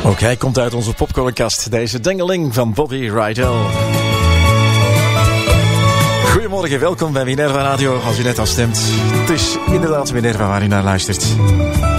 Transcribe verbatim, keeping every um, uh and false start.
Ook hij komt uit onze popcornkast, deze Dengeling van Bobby Rydell. Goedemorgen, welkom bij Minerva Radio. Als u net al stemt, het is inderdaad Minerva waar u naar luistert.